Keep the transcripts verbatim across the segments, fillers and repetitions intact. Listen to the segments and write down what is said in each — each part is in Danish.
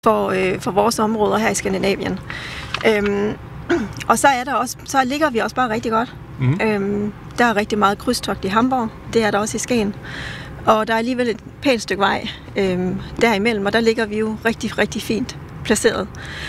for, øh, for vores områder her i Skandinavien. Øhm, og så er der også, så ligger vi også bare rigtig godt. Mm. Øhm, der er rigtig meget krydstogt i Hamborg, det er der også i Skagen. Og der er alligevel et pænt stykke vej øhm, derimellem, og der ligger vi jo rigtig, rigtig fint placeret.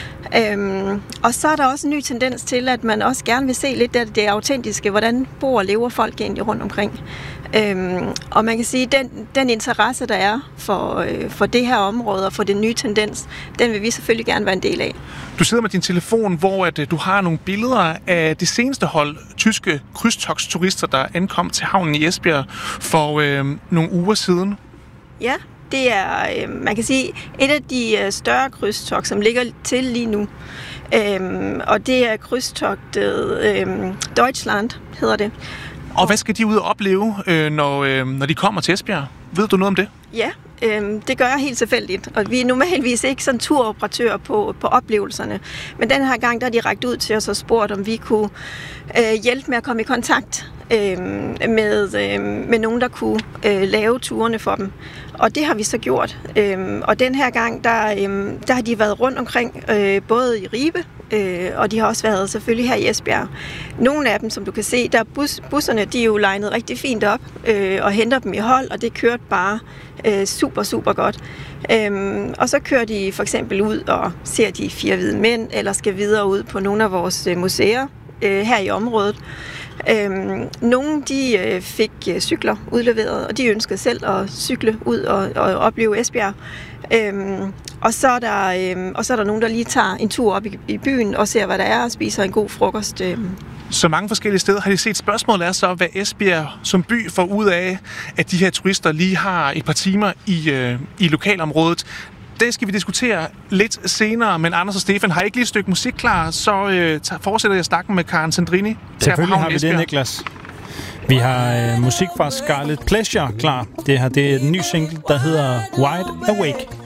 Øhm, og så er der også en ny tendens til, at man også gerne vil se lidt af det autentiske, hvordan bor og lever folk egentlig rundt omkring. Øhm, og man kan sige, at den, den interesse, der er for, øh, for det her område og for den nye tendens, den vil vi selvfølgelig gerne være en del af. Du sidder med din telefon, hvor at, du har nogle billeder af det seneste hold tyske krydstogtsturister, der ankom til havnen i Esbjerg for øh, nogle uger siden. Ja, det er, øh, man kan sige, et af de øh, større krydstogt, som ligger til lige nu. Øhm, og det er krydstogtet øh, Deutschland, hedder det. Og hvad skal de ud og opleve, øh, når, øh, når de kommer til Esbjerg? Ved du noget om det? Ja, øh, det gør jeg helt tilfældigt. Og vi er normalvis ikke sådan turoperatører på, på oplevelserne. Men den her gang, der er de rækket ud til os og spurgt, om vi kunne øh, hjælpe med at komme i kontakt øh, med, øh, med nogen, der kunne øh, lave turene for dem. Og det har vi så gjort. Øh, og den her gang, der, øh, der har de været rundt omkring, øh, både i Ribe, øh, og de har også været selvfølgelig her i Esbjerg. Nogle af dem, som du kan se, der bus, busserne, de er jo legnet rigtig fint op øh, og henter dem i hold, og det kørte bare øh, super, super godt. Øhm, og så kører de for eksempel ud og ser de fire hvide mænd, eller skal videre ud på nogle af vores øh, museer øh, her i området. Øhm, nogle de øh, fik øh, cykler udleveret, og de ønskede selv at cykle ud og, og opleve Esbjerg. Øhm, og, så er der, øhm, og så er der nogen, der lige tager en tur op i, i byen og ser, hvad der er, og spiser en god frokost. Øhm. Så mange forskellige steder har de set. Spørgsmålet er så, hvad Esbjerg som by får ud af, at de her turister lige har et par timer i, øh, i lokalområdet. Det skal vi diskutere lidt senere, men Anders og Stefan har ikke lige et stykke musik klar, så øh, fortsætter jeg snakken med Karen Sandrini. Selvfølgelig har vi det, Niklas. Vi har øh, musik fra Scarlet Pleasure klar. Det her det er en ny single, der hedder Wide Awake.